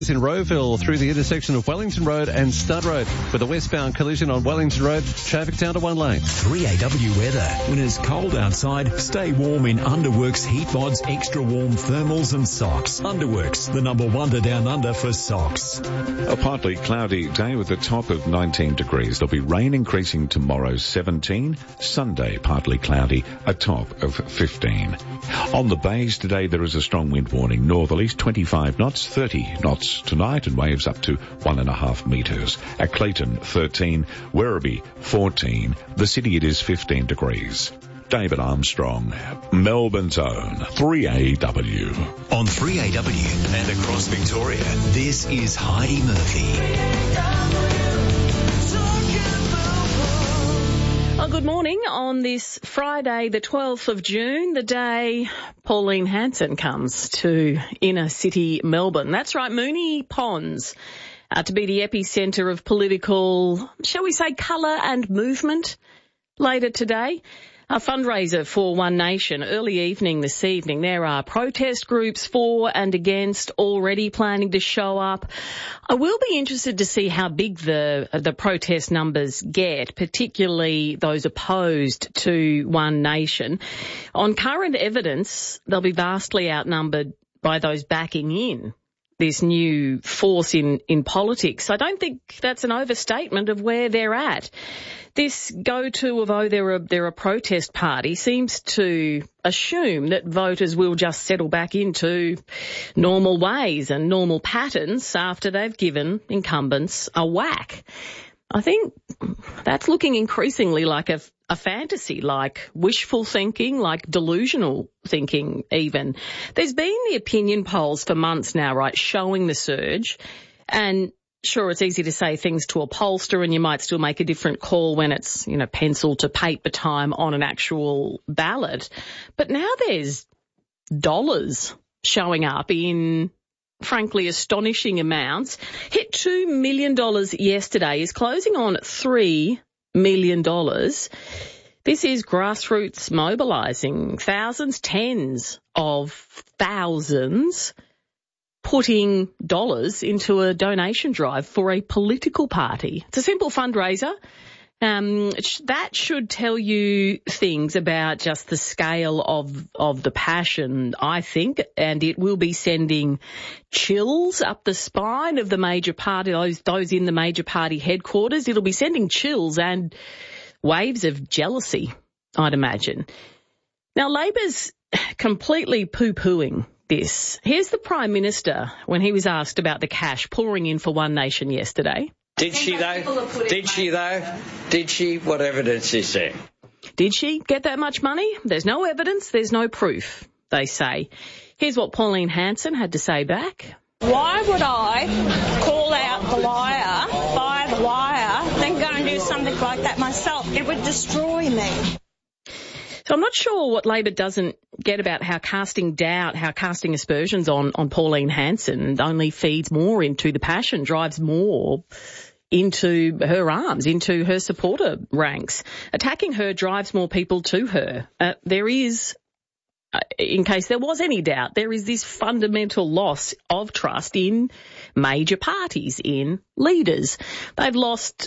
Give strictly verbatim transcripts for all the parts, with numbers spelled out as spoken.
In Rowville through the intersection of Wellington Road and Stud Road. With a westbound collision on Wellington Road, traffic down to one lane. three A W weather. When it's cold outside, stay warm in Underworks Heat Mods Extra Warm Thermals and Socks. Underworks, the number one to down under for socks. A partly cloudy day with a top of nineteen degrees. There'll be rain increasing tomorrow, seventeen. Sunday, partly cloudy, a top of fifteen. On the bays today, there is a strong wind warning. Northerlies, twenty-five knots, thirty knots tonight, and waves up to one and a half metres. At Clayton, thirteen. Werribee, fourteen. The city, it is fifteen degrees. David Armstrong, Melbourne's own three A W. On three A W and across Victoria, this is Heidi Murphy. Well, good morning on this Friday, the twelfth of June, the day Pauline Hanson comes to inner city Melbourne. That's right, Moonee Ponds, uh, to be the epicentre of political, shall we say, colour and movement later today. A fundraiser for One Nation, early evening this evening. There are protest groups for and against already planning to show up. I will be interested to see how big the the protest numbers get, particularly those opposed to One Nation. On current evidence, they'll be vastly outnumbered by those backing in this new force in, in politics. I don't think that's an overstatement of where they're at. This go-to of, oh, they're a, they're a protest party seems to assume that voters will just settle back into normal ways and normal patterns after they've given incumbents a whack. I think that's looking increasingly like a, a fantasy, like wishful thinking, like delusional thinking even. There's been the opinion polls for months now, right, showing the surge. And sure, it's easy to say things to a pollster and you might still make a different call when it's, you know, pencil to paper time on an actual ballot. But now there's dollars showing up in, frankly, astonishing amounts. Hit two million dollars yesterday, is closing on three million dollars. This is grassroots mobilising thousands, tens of thousands, putting dollars into a donation drive for a political party. It's a simple fundraiser. Um, that should tell you things about just the scale of, of the passion, I think, and it will be sending chills up the spine of the major party, those, those in the major party headquarters. It'll be sending chills and waves of jealousy, I'd imagine. Now, Labor's completely poo-pooing this. Here's the Prime Minister when he was asked about the cash pouring in for One Nation yesterday. Did she though? Did she though? Did she? What evidence is there? Did she get that much money? There's no evidence, there's no proof, they say. Here's what Pauline Hanson had to say back. Why would I call out the liar, buy the liar, then go and do something like that myself? It would destroy me. So I'm not sure what Labor doesn't get about how casting doubt, how casting aspersions on, on Pauline Hanson only feeds more into the passion, drives more into her arms, into her supporter ranks. Attacking her drives more people to her. Uh, there is, uh, in case there was any doubt, there is this fundamental loss of trust in major parties, in leaders. They've lost,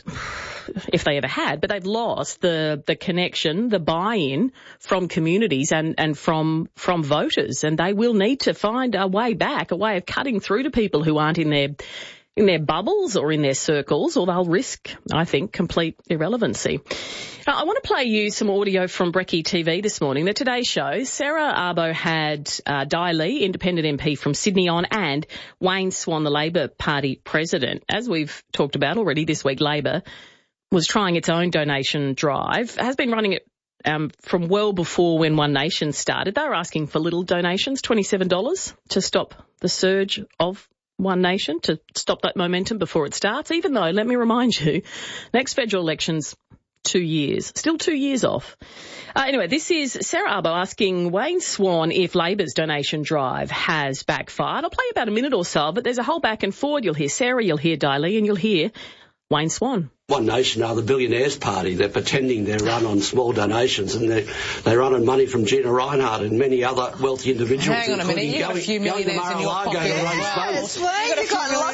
if they ever had, but they've lost the, the connection, the buy-in from communities and, and from, from voters. And they will need to find a way back, a way of cutting through to people who aren't in their, in their bubbles or in their circles, or they'll risk, I think, complete irrelevancy. Now, I want to play you some audio from Brekkie T V this morning. The Today Show, Sarah Arbo had uh, Di Lee, independent M P from Sydney, on, and Wayne Swan, the Labor Party president. As we've talked about already this week, Labor was trying its own donation drive, has been running it um, from well before when One Nation started. They were asking for little donations, twenty-seven dollars, to stop the surge of One Nation, to stop that momentum before it starts, even though, let me remind you, next federal election's two years, still two years off. Uh, anyway, this is Sarah Arbo asking Wayne Swan if Labor's donation drive has backfired. I'll play about a minute or so, but there's a whole back and forward. You'll hear Sarah, you'll hear Di Lee, and you'll hear Wayne Swan. One Nation are the billionaires party. They're pretending they're run on small donations, and they they run on money from Gina Reinhardt and many other wealthy individuals. Hang on a minute, you've got a few millionaires in your pocket as well. Yes, well, you've got